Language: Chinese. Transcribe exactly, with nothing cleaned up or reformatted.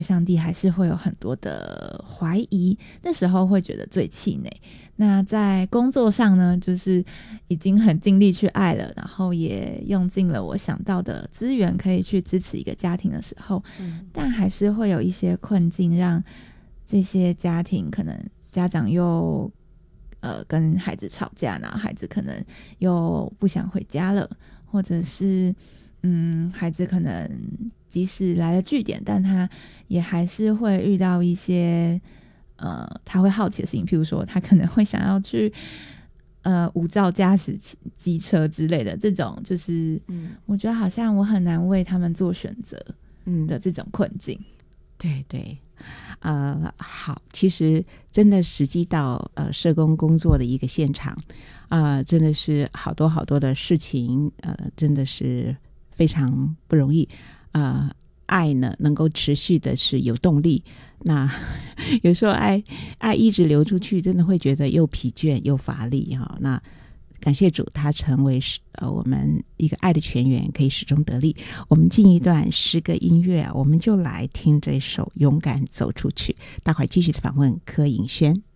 上帝还是会有很多的怀疑，那时候会觉得最气馁。那在工作上呢，就是已经很尽力去爱了，然后也用尽了我想到的资源可以去支持一个家庭的时候，嗯，但还是会有一些困境，让这些家庭可能家长又呃跟孩子吵架，然后孩子可能又不想回家了，或者是嗯孩子可能即使来了据点，但他也还是会遇到一些呃他会好奇的事情，譬如说他可能会想要去呃无照驾驶机车之类的，这种就是嗯我觉得好像我很难为他们做选择的这种困境。嗯， 对对，呃，好，其实真的实际到呃社工工作的一个现场，啊、呃，真的是好多好多的事情，呃，真的是非常不容易。呃，爱呢能够持续的是有动力，那有时候爱爱一直流出去，真的会觉得又疲倦又乏力哈。那感谢主，他成为呃我们一个爱的泉源，可以始终得力。我们进一段诗歌音乐，我们就来听这首《勇敢走出去》。待会儿继续的访问柯颖轩。